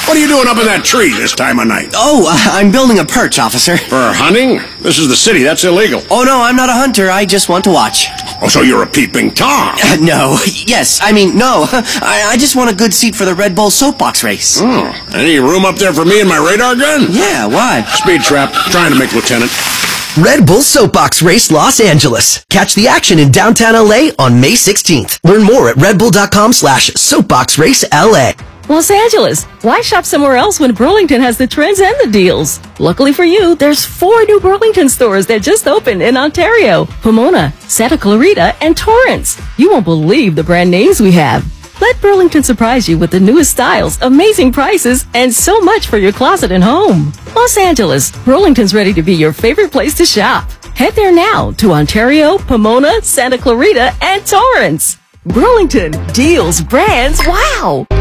What are you doing up in that tree this time of night? Oh, I'm building a perch, officer. For hunting? This is the city. That's illegal. Oh, no, I'm not a hunter. I just want to watch. Oh, so you're a peeping Tom? No. Yes, no. I just want a good seat for the Red Bull soapbox race. Oh, any room up there for me and my radar gun? Yeah, why? Speed trap. Trying to make lieutenant. Red Bull Soapbox Race Los Angeles. Catch the action in downtown LA on May 16th. Learn more at redbull.com/soapboxraceLA. Los Angeles, why shop somewhere else when Burlington has the trends and the deals? Luckily for you, there's 4 new Burlington stores that just opened in Ontario, Pomona, Santa Clarita, and Torrance. You won't believe the brand names we have. Let Burlington surprise you with the newest styles, amazing prices, and so much for your closet and home. Los Angeles, Burlington's ready to be your favorite place to shop. Head there now to Ontario, Pomona, Santa Clarita, and Torrance. Burlington, deals, brands, wow!